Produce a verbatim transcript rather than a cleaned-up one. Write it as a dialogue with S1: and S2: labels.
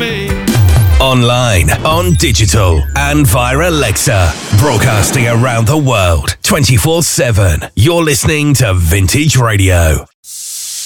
S1: me.
S2: Online, on digital, and via Alexa. Broadcasting around the world, twenty-four seven. You're listening to Vintage Radio.